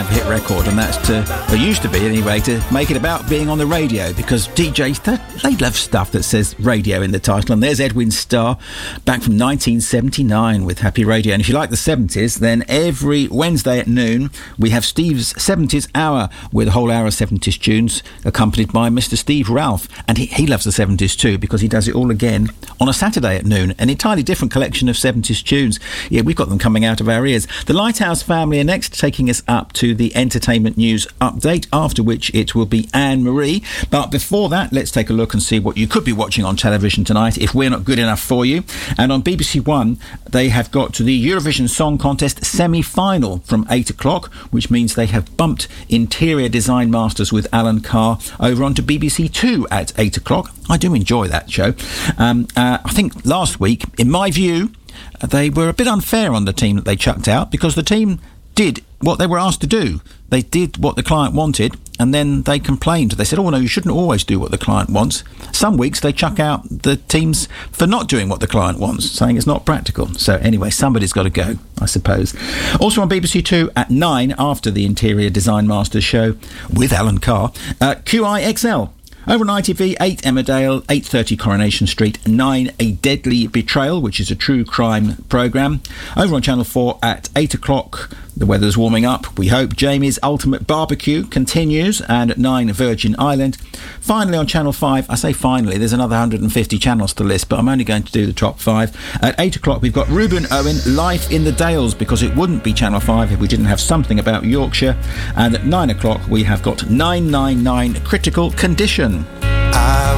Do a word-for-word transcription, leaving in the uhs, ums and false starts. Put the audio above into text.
have a hit record, and that's to, or used to be anyway, to make it about being on the radio, because D Js, they, they love stuff that says radio in the title. And there's Edwin Starr, back from nineteen seventy-nine with Happy Radio. And if you like the seventies, then every Wednesday at noon we have Steve's seventies Hour, with a whole hour of seventies tunes, accompanied by Mister Steve Ralph. And he, he loves the seventies too, because he does it all again on a Saturday at noon. An entirely different collection of seventies tunes. Yeah, we've got them coming out of our ears. The Lighthouse family are next, taking us up to the entertainment news update, after which it will be Anne-Marie. But before that, let's take a look and see what you could be watching on television tonight if we're not good enough for you. And on B B C One, they have got to the Eurovision Song Contest semi-final from eight o'clock, which means they have bumped Interior Design Masters with Alan Carr over onto B B C Two at eight o'clock. I do enjoy that show. Um, uh, I think last week, in my view, they were a bit unfair on the team that they chucked out, because the team did what they were asked to do. They did what the client wanted, and then they complained. They said, oh no, you shouldn't always do what the client wants. Some weeks they chuck out the teams for not doing what the client wants, saying it's not practical. So anyway, somebody's got to go, I suppose. Also on B B C Two at nine, after the Interior Design Masters show with Alan Carr, uh, Q I X L. Over on I T V, eight Emmerdale, eight thirty Coronation Street, nine A Deadly Betrayal, which is a true crime programme. Over on Channel four at eight o'clock, the weather's warming up, we hope. Jamie's Ultimate Barbecue continues, and at nine, Virgin Island. Finally on Channel five, I say finally, there's another one hundred fifty channels to list, but I'm only going to do the top five. At eight o'clock, we've got Reuben Owen, Life in the Dales, because it wouldn't be Channel five if we didn't have something about Yorkshire. And at nine o'clock, we have got nine nine nine Critical Condition.